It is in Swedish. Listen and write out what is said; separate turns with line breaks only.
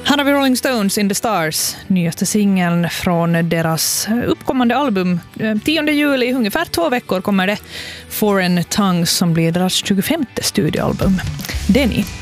Här har vi Rolling Stones In the Stars, nyaste singeln från deras uppkommande album. 10 juli, ungefär 2 veckor, kommer det Foreign Tongues som blir deras 25:e studioalbum. Det är ni.